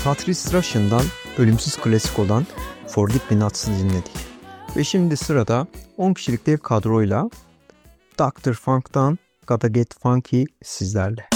Patrice Rushen'dan ölümsüz klasik olan Forget Me Not'ı dinledik. Ve şimdi sırada 10 kişilik dev kadroyla Dr. Funk'tan Gotta Get Funky sizlerle.